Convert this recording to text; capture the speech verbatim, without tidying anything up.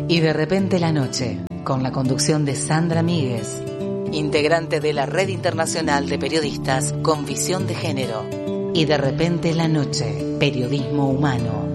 Y de repente la noche, con la conducción de Sandra Míguez, integrante de la Red Internacional de Periodistas con Visión de Género. Y de repente la noche, periodismo humano.